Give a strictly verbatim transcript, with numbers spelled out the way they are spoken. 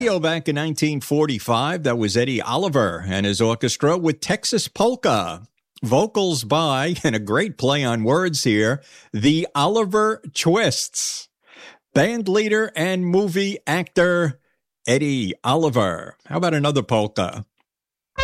Back in nineteen forty-five, that was Eddie Oliver and his orchestra with Texas Polka. Vocals by, and a great play on words here, the Oliver Twists. Band leader and movie actor Eddie Oliver. How about another polka?